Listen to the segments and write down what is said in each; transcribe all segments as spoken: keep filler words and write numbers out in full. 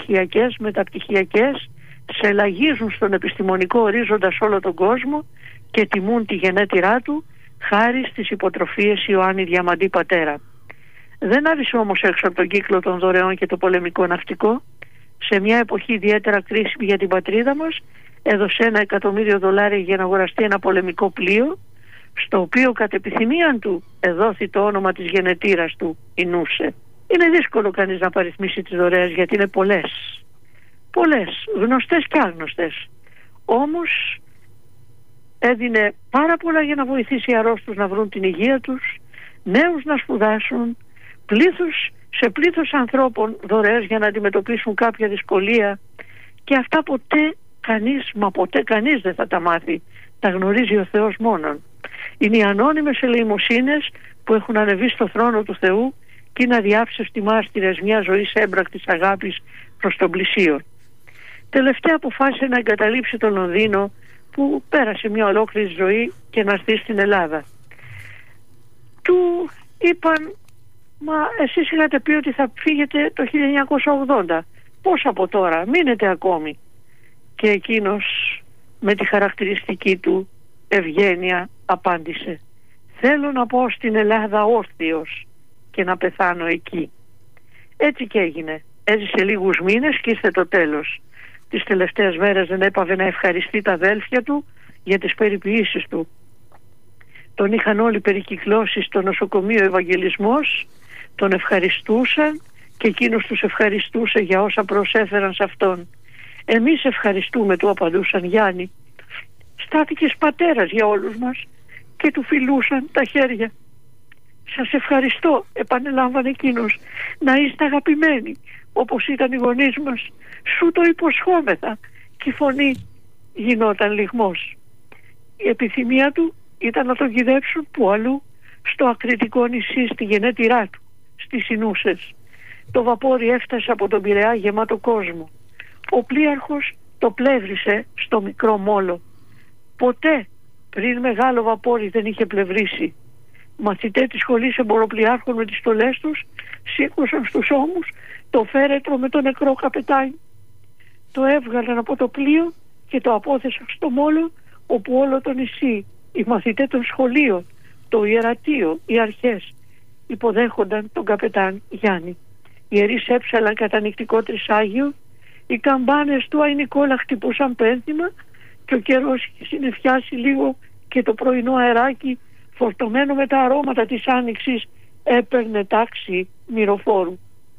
προπτυχιακές, μεταπτυχιακές, σελαγίζουν στον επιστημονικό ορίζοντα σε όλο τον κόσμο και τιμούν τη γενέτειρά του χάρη στις υποτροφίες Ιωάννη Διαμαντή πατέρα. Δεν άφησε όμως έξω από τον κύκλο των δωρεών και το πολεμικό ναυτικό. Σε μια εποχή ιδιαίτερα κρίσιμη για την πατρίδα μας, έδωσε ένα εκατομμύριο δολάρια για να αγοραστεί ένα πολεμικό πλοίο, στο οποίο κατ' επιθυμίαν του εδόθη το όνομα της γενετήρας του, η Νούσε. Είναι δύσκολο κανείς να παριθμίσει τις δωρεές, γιατί είναι πολλές. Πολλές, γνωστές και άγνωστες. Όμως έδινε πάρα πολλά για να βοηθήσει αρρώστους να βρουν την υγεία τους, νέους να σπουδάσουν, πλήθους, σε πλήθος ανθρώπων δωρεές για να αντιμετωπίσουν κάποια δυσκολία, και αυτά ποτέ κανείς, μα ποτέ κανείς δεν θα τα μάθει. Τα γνωρίζει ο Θεός μόνον. Είναι οι ανώνυμες ελεημοσύνες που έχουν ανεβεί στο θρόνο του Θεού και είναι αδιάψευτοι μάρτυρες μια ζωής έμπρακτης αγάπης προς τον πλησίον. Τελευταία αποφάσισε να εγκαταλείψει το Λονδίνο, που πέρασε μια ολόκληρη ζωή, και να έρθει στην Ελλάδα. Του είπαν, μα εσείς είχατε πει ότι θα φύγετε το χίλια εννιακόσια ογδόντα. Πώς από τώρα, μείνετε ακόμη? Και εκείνος με τη χαρακτηριστική του ευγένεια απάντησε, θέλω να πάω στην Ελλάδα όρθιος και να πεθάνω εκεί. Έτσι και έγινε. Έζησε λίγους μήνες και ήρθε το τέλος. Τις τελευταίες μέρες δεν έπαβε να ευχαριστεί τα αδέλφια του για τις περιποιήσεις του. Τον είχαν όλοι περικυκλώσει στο νοσοκομείο Ευαγγελισμός, τον ευχαριστούσαν και εκείνος τους ευχαριστούσε για όσα προσέφεραν σε αυτόν. Εμείς ευχαριστούμε, του απαντούσαν, Γιάννη. Στάθηκες πατέρας για όλους μας, και του φιλούσαν τα χέρια. Σας ευχαριστώ, επανελάμβανε εκείνος, να είστε αγαπημένοι όπως ήταν οι γονείς μας. Σου το υποσχόμεθα. Και η φωνή γινόταν λυγμός. Η επιθυμία του ήταν να τον γιδέψουν που αλλού, στο ακριτικό νησί, στη γενέτειρά του, στις Ινούσες. Το βαπόρι έφτασε από τον Πειραιά γεμάτο κόσμο. Ο πλοίαρχος το πλεύρισε στο μικρό μόλο. Ποτέ πριν μεγάλο βαπόρι δεν είχε πλευρίσει. Μαθητές της σχολής εμποροπλιάρχων με τις στολές τους σήκωσαν στους ώμους το φέρετρο με τον νεκρό καπετάνι. Το έβγαλαν από το πλοίο και το απόθεσαν στο μόλο, όπου όλο το νησί, οι μαθητές των σχολείων, το ιερατείο, οι αρχές υποδέχονταν τον καπετάν Γιάννη. Οι ιερείς έψαλαν κατανυκτικό τρισάγιο, οι καμπάνες του Άι Νικόλα χτυπούσαν πένθυμα και ο καιρός είχε συννεφιάσει λίγο και το πρωινό αεράκι, φορτωμένο με τα αρώματα της άνοιξης, έπαιρνε τάξη μυροφόρου.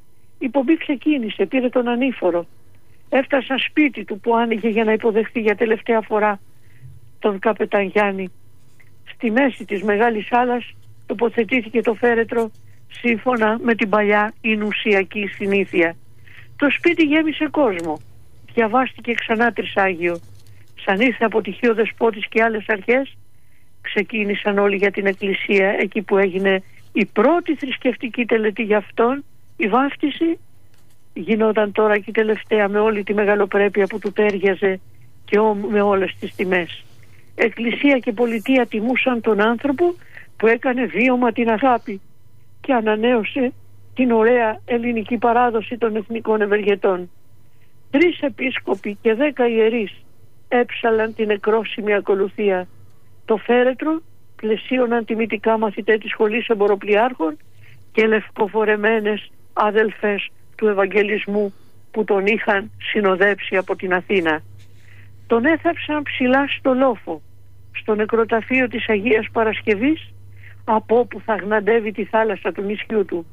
Η πομπή ξεκίνησε, πήρε τον ανήφορο. Έφτασαν σπίτι του που άνοιγε για να υποδεχθεί για τελευταία φορά τον καπετάν Γιάννη. Στη μέση της μεγάλης σάλας τοποθετήθηκε το φέρετρο σύμφωνα με την παλιά ινουσιακή συνήθεια. Το σπίτι γέμισε κόσμο. Διαβάστηκε ξανά τρισάγιο. Σαν ήρθε από τυχείο δεσπότης και άλλες αρχές, ξεκίνησαν όλοι για την εκκλησία, εκεί που έγινε η πρώτη θρησκευτική τελετή για αυτόν, η βάφτιση. Γινόταν τώρα και η τελευταία με όλη τη μεγαλοπρέπεια που του τέριαζε και με όλες τις τιμές. Εκκλησία και πολιτεία τιμούσαν τον άνθρωπο που έκανε βίωμα την αγάπη και ανανέωσε την ωραία ελληνική παράδοση των εθνικών ευεργετών. Τρεις επίσκοποι και δέκα ιερείς έψαλαν την εκρόσιμη ακολουθία. Το φέρετρο πλαισίωναν τιμητικά μαθητές της σχολής εμποροπλιάρχων και λευκοφορεμένες αδελφές του Ευαγγελισμού που τον είχαν συνοδέψει από την Αθήνα. Τον έθαψαν ψηλά στο λόφο, στο νεκροταφείο της Αγίας Παρασκευής, από όπου θα γναντεύει τη θάλασσα του νησιού του.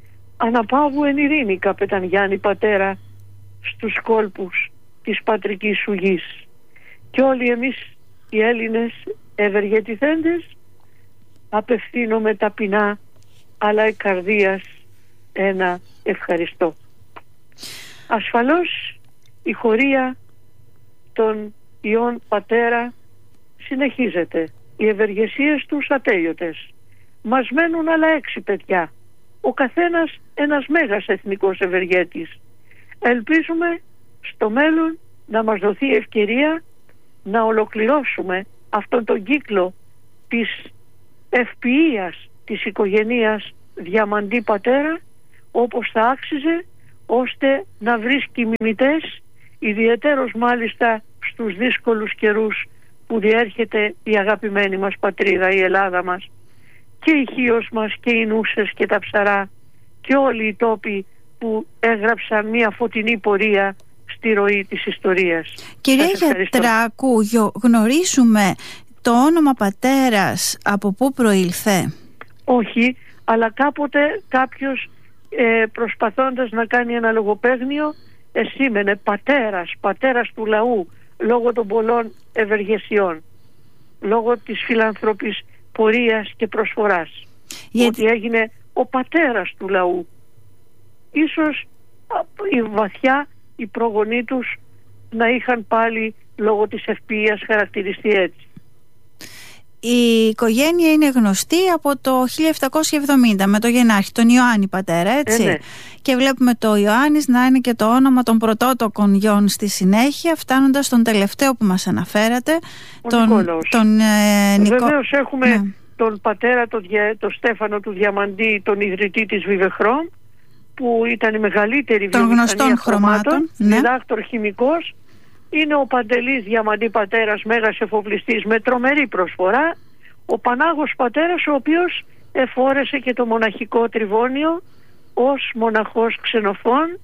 Αναπαύου εν ειρήνη, καπετάν Γιάννη πατέρα, στους κόλπους της πατρικής σου γης. Και όλοι εμείς οι Έλληνες ευεργετηθέντες απευθύνομαι ταπεινά αλλά εκ καρδίας ένα ευχαριστώ. Ασφαλώς η χωρία των ιών πατέρα συνεχίζεται. Οι ευεργεσίες τους ατέλειωτες. Μας μένουν άλλα έξι παιδιά. Ο καθένας ένας μέγας εθνικός ευεργέτης. Ελπίζουμε στο μέλλον να μας δοθεί ευκαιρία να ολοκληρώσουμε αυτόν τον κύκλο της ευποιίας της οικογένειας Διαμαντή πατέρα, όπως θα άξιζε ώστε να βρίσκει μιμητές, ιδιαιτέρως μάλιστα στους δύσκολους καιρούς που διέρχεται η αγαπημένη μας πατρίδα, η Ελλάδα μας, και η Χίος μας και οι Νούσες και τα Ψαρά και όλοι οι τόποι που έγραψαν μια φωτεινή πορεία στη ροή της ιστορίας. Κυρία Γιατράκου, γνωρίζουμε το όνομα πατέρας από πού προήλθε? Όχι, αλλά κάποτε κάποιος ε, προσπαθώντας να κάνει ένα λογοπαίγνιο εσήμενε πατέρας, πατέρας του λαού, λόγω των πολλών ευεργεσιών, λόγω της φιλανθρωπής πορείας και προσφοράς. Γιατί... ότι έγινε ο πατέρας του λαού. Ίσως η βαθιά οι προγονείς τους να είχαν πάλι λόγω της ευποιίας χαρακτηριστεί έτσι. Η οικογένεια είναι γνωστή από το χίλια επτακόσια εβδομήντα με το Γενάρχη, τον Ιωάννη πατέρα, έτσι. Ε, ναι. Και βλέπουμε το Ιωάννης να είναι και το όνομα των πρωτότοκων γιών στη συνέχεια, φτάνοντας στον τελευταίο που μας αναφέρατε, ο τον, τον ε, Νικο... Βεβαίως έχουμε ναι. τον πατέρα, τον, τον Στέφανο του Διαμαντή, τον ιδρυτή της Βιβεχρόμ, που ήταν η μεγαλύτερη των βιομηχανία χρωμάτων, ναι. διδάκτορ χημικός. Είναι ο Παντελής Διαμαντή πατέρας, μέγας εφοπλιστής με τρομερή προσφορά. Ο Πανάγος πατέρας, ο οποίος εφόρεσε και το μοναχικό τριβώνιο ως μοναχός ξενοφών,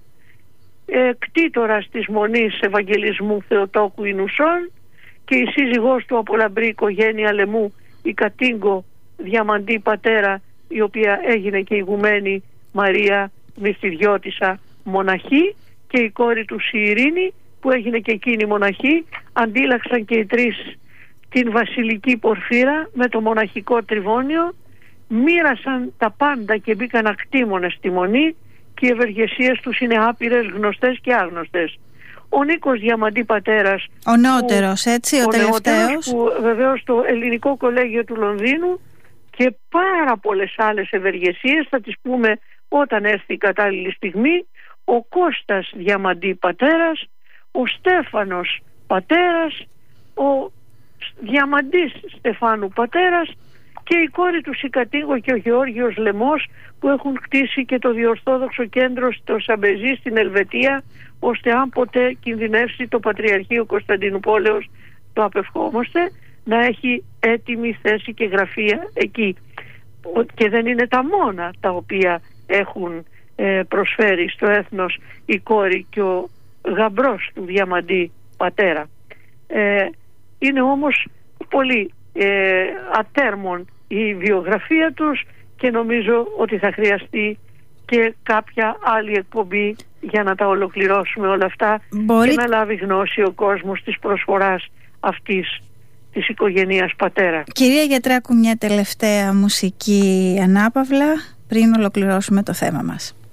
ε, κτήτορας της Μονής Ευαγγελισμού Θεοτόκου Ινουσών, και η σύζυγός του από λαμπρή οικογένεια Λεμού, η Κατίγκο Διαμαντή πατέρα, η οποία έγινε και ηγουμένη Μαρία Μυστιδιώτισσα μοναχή, και η κόρη του η Ειρήνη, που έγινε και εκείνη μοναχή. Αντίλαξαν και οι τρεις την βασιλική πορφύρα με το μοναχικό τριβώνιο, μοίρασαν τα πάντα και μπήκαν ακτήμονες στη Μονή, και οι ευεργεσίες τους είναι άπειρες, γνωστές και άγνωστες. Ο Νίκος Διαμαντή πατέρας, ο νεότερος, που, έτσι, ο, ο τελευταίος, που βεβαίως το Ελληνικό Κολέγιο του Λονδίνου, και πάρα πολλές άλλες ευεργεσίες, θα τις πούμε όταν έρθει η κατάλληλη στιγμή. Ο Κώστας Διαμαντή πατέρας, ο Στέφανος πατέρας, ο Διαμαντής Στεφάνου πατέρας, και η κόρη του η Κατίγκο και ο Γεώργιος Λεμός, που έχουν κτίσει και το διορθόδοξο κέντρο στο Σαμπεζή στην Ελβετία, ώστε αν ποτέ κινδυνεύσει το Πατριαρχείο Κωνσταντινούπολεως, το απευχόμαστε, να έχει έτοιμη θέση και γραφεία εκεί. Και δεν είναι τα μόνα τα οποία έχουν ε, προσφέρει στο έθνος η κόρη και ο γαμπρός του Διαμαντή πατέρα. Ε, είναι όμως πολύ ε, ατέρμον η βιογραφία τους, και νομίζω ότι θα χρειαστεί και κάποια άλλη εκπομπή για να τα ολοκληρώσουμε όλα αυτά. Μπορεί... και να λάβει γνώση ο κόσμος της προσφοράς αυτής της οικογένειας πατέρα. Κυρία Γιατράκου, μια τελευταία μουσική ανάπαυλα πριν ολοκληρώσουμε το θέμα μας.